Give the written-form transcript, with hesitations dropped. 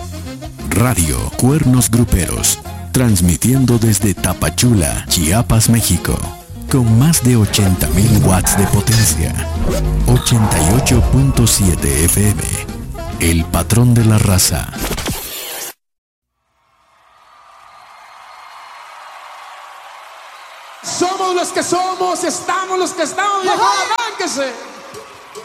Radio Cuernos Gruperos, transmitiendo desde Tapachula, Chiapas, México, con más de 80,000 watts de potencia. 88.7 FM, el patrón de la raza. Somos los que somos, estamos los que estamos, viejo, arránquese.